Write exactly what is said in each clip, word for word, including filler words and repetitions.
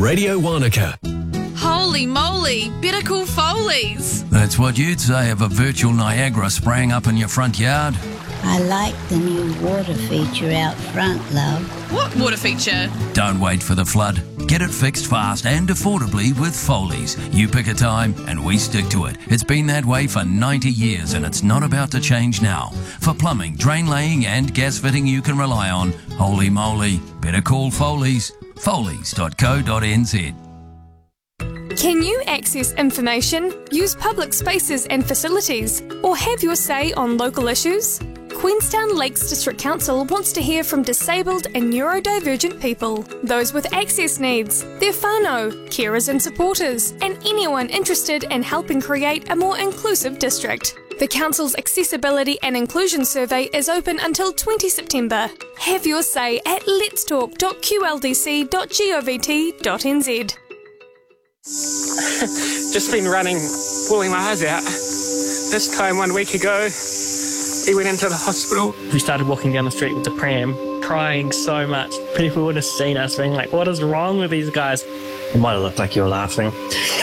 Radio Wanaka. Holy moly, better call Foley's. That's what you'd say of a virtual Niagara spraying up in your front yard. I like the new water feature out front, love. What water feature? Don't wait for the flood. Get it fixed fast and affordably with Foley's. You pick a time and we stick to it. It's been that way for ninety years and it's not about to change now. For plumbing, drain laying and gas fitting you can rely on, holy moly, better call Foley's. Foley's dot co dot n z. Can you access information, use public spaces and facilities, or have your say on local issues? Queenstown Lakes District Council wants to hear from disabled and neurodivergent people, those with access needs, their whānau, carers and supporters, and anyone interested in helping create a more inclusive district. The Council's Accessibility and Inclusion Survey is open until the twentieth of September. Have your say at lets talk dot q l d c dot govt dot n z. Just been running, pulling my eyes out. This time one week ago, he went into the hospital. We started walking down the street with the pram, crying so much. People would have seen us being like, what is wrong with these guys? It might have looked like you were laughing.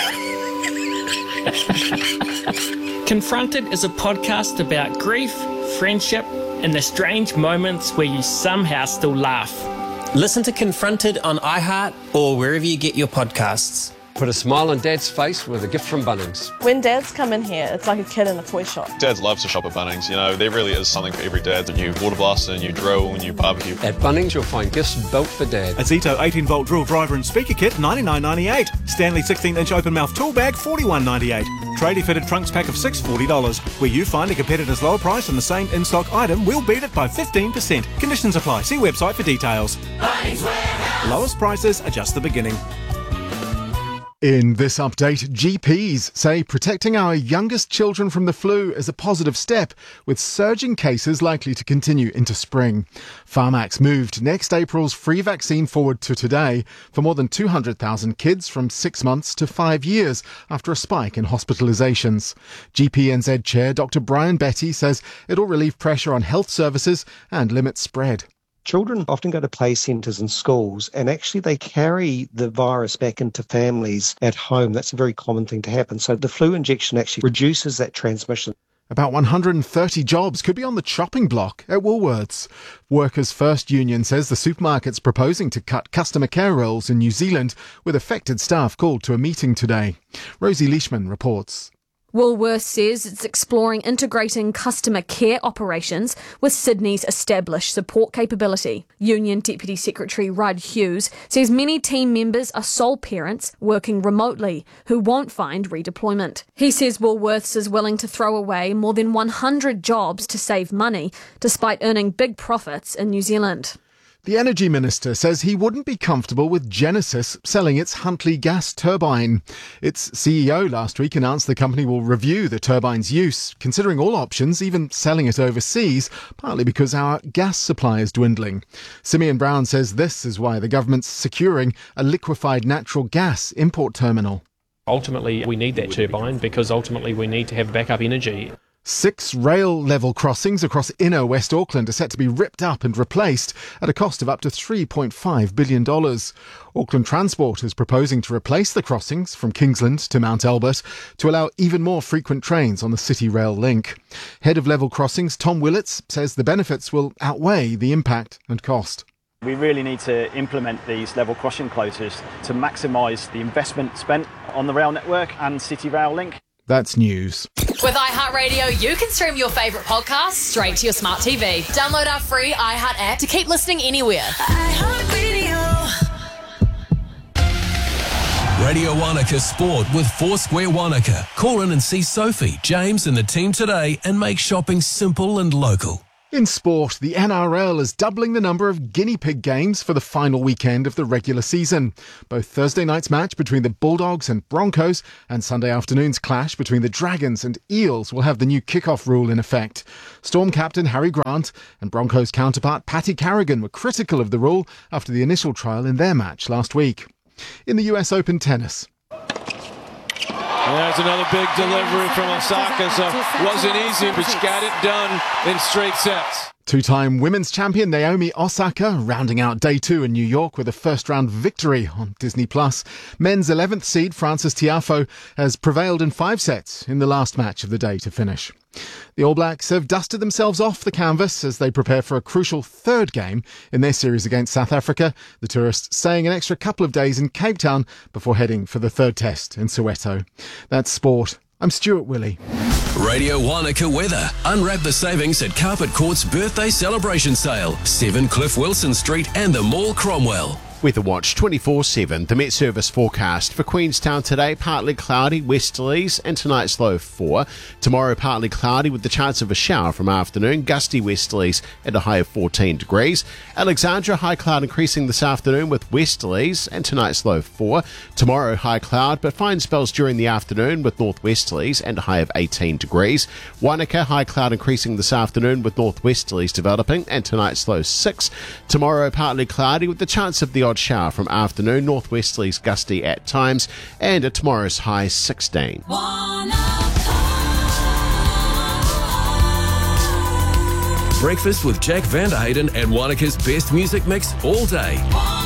Confronted is a podcast about grief, friendship, and the strange moments where you somehow still laugh. Listen to Confronted on iHeart or wherever you get your podcasts. Put a smile on Dad's face with a gift from Bunnings. When dads come in here, it's like a kid in a toy shop. Dads love to shop at Bunnings. You know, there really is something for every dad. The new water blaster, a new drill, a new barbecue. At Bunnings, you'll find gifts built for Dad. A Zito eighteen volt drill driver and speaker kit, ninety-nine ninety-eight. Stanley sixteen inch open mouth tool bag, forty-one ninety-eight. Tradie fitted trunks pack of six, forty dollars. Where you find a competitor's lower price on the same in-stock item, we'll beat it by fifteen percent. Conditions apply. See website for details. Bunnings Warehouse. Lowest prices are just the beginning. In this update, G Ps say protecting our youngest children from the flu is a positive step, with surging cases likely to continue into spring. Pharmax moved next April's free vaccine forward to today for more than two hundred thousand kids from six months to five years after a spike in hospitalisations. G P N Z Chair Doctor Brian Betty says it'll relieve pressure on health services and limit spread. Children often go to play centres and schools, and actually they carry the virus back into families at home. That's a very common thing to happen. So the flu injection actually reduces that transmission. About one hundred thirty jobs could be on the chopping block at Woolworths. Workers' First Union says the supermarket's proposing to cut customer care roles in New Zealand, with affected staff called to a meeting today. Rosie Leishman reports. Woolworths says it's exploring integrating customer care operations with Sydney's established support capability. Union Deputy Secretary Rudd Hughes says many team members are sole parents working remotely who won't find redeployment. He says Woolworths is willing to throw away more than one hundred jobs to save money, despite earning big profits in New Zealand. The Energy Minister says he wouldn't be comfortable with Genesis selling its Huntly gas turbine. Its C E O last week announced the company will review the turbine's use, considering all options, even selling it overseas, partly because our gas supply is dwindling. Simeon Brown says this is why the government's securing a liquefied natural gas import terminal. Ultimately, we need that turbine because ultimately we need to have backup energy. Six rail-level crossings across inner West Auckland are set to be ripped up and replaced at a cost of up to three point five billion dollars. Auckland Transport is proposing to replace the crossings from Kingsland to Mount Albert to allow even more frequent trains on the City Rail link. Head of Level Crossings Tom Willits says the benefits will outweigh the impact and cost. We really need to implement these level crossing closures to maximise the investment spent on the rail network and City Rail link. That's news. With iHeartRadio, you can stream your favourite podcasts straight to your smart T V. Download our free iHeart app to keep listening anywhere. iHeartRadio. Radio Wanaka Sport with Foursquare Wanaka. Call in and see Sophie, James and the team today and make shopping simple and local. In sport, the N R L is doubling the number of guinea pig games for the final weekend of the regular season. Both Thursday night's match between the Bulldogs and Broncos and Sunday afternoon's clash between the Dragons and Eels will have the new kick-off rule in effect. Storm captain Harry Grant and Broncos counterpart Paddy Carrigan were critical of the rule after the initial trial in their match last week. In the U S Open tennis. There's another big delivery from Osaka, so it wasn't easy, but she got it done in straight sets. Two-time women's champion Naomi Osaka rounding out day two in New York with a first-round victory on Disney Plus. Men's eleventh seed Francis Tiafoe has prevailed in five sets in the last match of the day to finish. The All Blacks have dusted themselves off the canvas as they prepare for a crucial third game in their series against South Africa. The tourists staying an extra couple of days in Cape Town before heading for the third test in Soweto. That's sport. I'm Stuart Willey. Radio Wanaka weather. Unwrap the savings at Carpet Court's birthday celebration sale. seven Cliff Wilson Street and the Mall Cromwell. Weather Watch twenty-four seven. The Met Service forecast for Queenstown today, partly cloudy, westerlies, and tonight's low four. Tomorrow, partly cloudy with the chance of a shower from afternoon, gusty westerlies at a high of fourteen degrees. Alexandra, high cloud increasing this afternoon with westerlies, and tonight's low four. Tomorrow, high cloud, but fine spells during the afternoon with northwesterlies and a high of eighteen degrees. Wanaka, high cloud increasing this afternoon with northwesterlies developing, and tonight's low six. Tomorrow, partly cloudy with the chance of the odd shower from afternoon, northwesterlies gusty at times, and at tomorrow's high sixteen. Breakfast with Jack Vanderhayden and Wanaka's best music mix all day.